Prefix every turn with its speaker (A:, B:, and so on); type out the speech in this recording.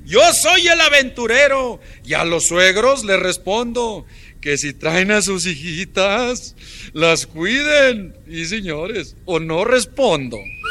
A: Yo soy el aventurero. Y a los suegros les respondo que si traen a sus hijitas, las cuiden. Y señores, o no respondo.